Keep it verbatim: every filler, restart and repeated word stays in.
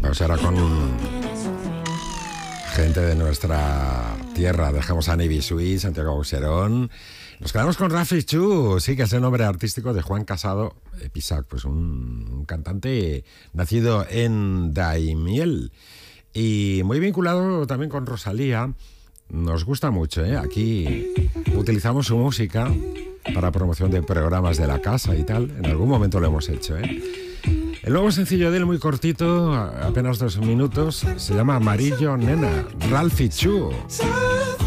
Pues ahora con gente de nuestra tierra, dejamos a Navy Suisse, Santiago Auserón. Nos quedamos con Rafi Chu, sí, que es el nombre artístico de Juan Casado Pisac, pues un, un cantante nacido en Daimiel y muy vinculado también con Rosalía. Nos gusta mucho, ¿eh? Aquí utilizamos su música para promoción de programas de la casa y tal. En algún momento lo hemos hecho, ¿eh? El nuevo sencillo de él, muy cortito, apenas dos minutos, se llama Amarillo Nena, Ralphie Chu.